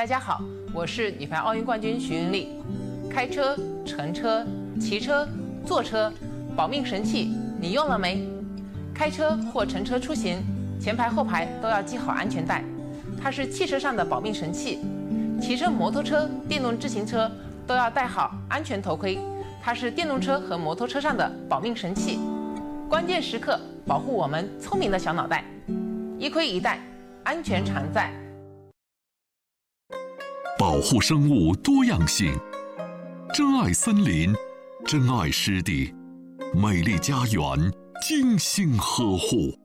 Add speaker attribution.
Speaker 1: 大家好，我是女排奥运冠军徐云丽。开车、乘车、骑车、坐车，保命神器你用了没？开车或乘车出行，前排后排都要系好安全带，它是汽车上的保命神器。骑车、摩托车、电动自行车都要戴好安全头盔，它是电动车和摩托车上的保命神器。关键时刻保护我们聪明的小脑袋，一盔一带，安全常在。
Speaker 2: 保护生物多样性，珍爱森林，珍爱湿地，美丽家园，精心呵护。